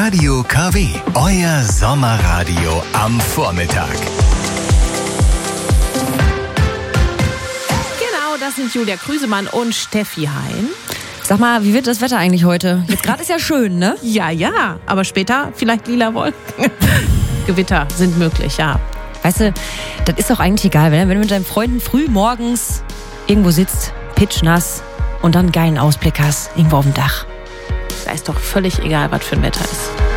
Radio KW, euer Sommerradio am Vormittag. Genau, das sind Julia Krüsemann und Steffi Hein. Sag mal, wie wird das Wetter eigentlich heute? Jetzt gerade ist ja schön, ne? Ja, aber später vielleicht lila Wolken. Gewitter sind möglich, ja. Weißt du, das ist doch eigentlich egal, wenn du mit deinen Freunden früh morgens irgendwo sitzt, pitschnass und dann einen geilen Ausblick hast, irgendwo auf dem Dach. Da ist doch völlig egal, was für ein Wetter ist.